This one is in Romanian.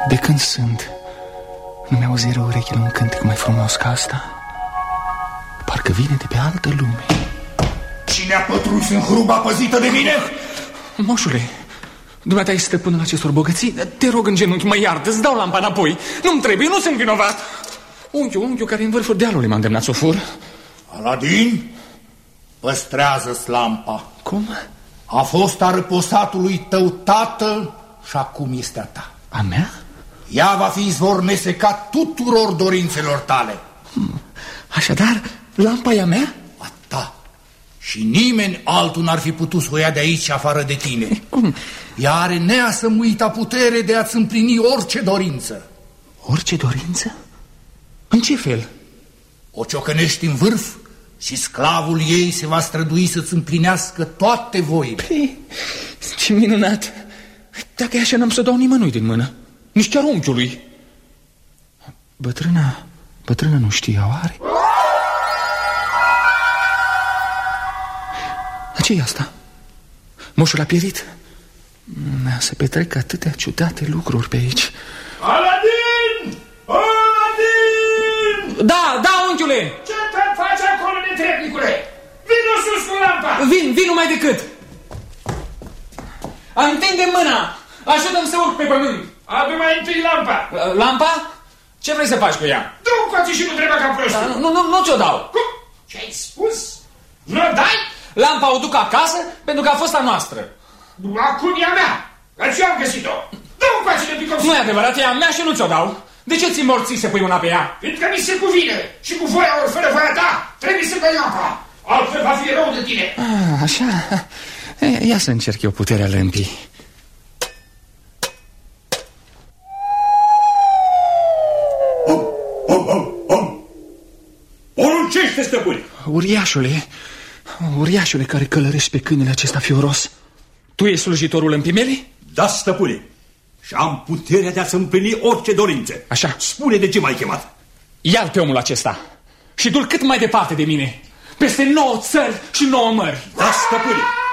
De când sunt, nu mi-auziră urechile un cântec mai frumos ca asta. Parcă vine de pe altă lume. Cine a pătruns în hruba păzită de mine? Moșule, dumneata ești stăpânul acestor bogății? Te rog în genunchi, mă iartă, îți dau lampa înapoi. Nu-mi trebuie, nu sunt vinovat. Unchiul care în vârful dealului m-a îndemnat să o fur. Aladin, păstrează-ți lampa. Cum? A fost a răposatului tău tatăl și acum este a ta. A mea? Ea va fi izvor nesecat tuturor dorințelor tale. Așadar, lampa e a mea? A ta. Și nimeni altul n-ar fi putut să o ia de aici afară de tine. Cum? Ea are neasămuita putere de a-ți împlini orice dorință. Orice dorință? În ce fel? O ciocănești în vârf și sclavul ei se va strădui să-ți împlinească toate voile. Păi, ce minunat! Dacă e așa, n-am să dau nimănui din mână. Nici chiar unchiului. Bătrâna nu știa, oare? Dar ce-i asta? Moșul a pierit? Se petrec atâtea ciudate lucruri pe aici. Aladin! Aladin! Da, unchiule! Ce te faci acolo, netrebnicule? Vino sus cu lampa! Vin numai decât! Întinde mâna! Ajută-mi să urc pe pământ! Adu mai întâi lampa! Lampa? Ce vrei să faci cu ea? Du-mi coace și nu treba ca prostul! Nu ți-o dau! Cum? Ce-ai spus? Nu dai? Lampa o duc acasă pentru că a fost a noastră. Acum e a mea! Că eu am găsit-o! Du-mi coace de picom! Nu e adevărat, e a mea și nu ți-o dau. De ce ți morții să pui una pe ea? Fiindcă mi se cuvine și cu voia ori fără voia ta trebuie să dai lampa. Altfel va fi rău de tine. Așa? Ia să încerc eu puterea lămpii. Poruncește, stăpâne! Uriașule care călărești pe câinele acesta fioros, tu ești slujitorul lămpii mele? Da, stăpâne. Și am puterea de a-ți împlini orice dorințe. Așa. Spune de ce m-ai chemat. Ia-l pe omul acesta și du-l cât mai departe de mine, peste 9 țări și 9 mări. Da, stăpâne.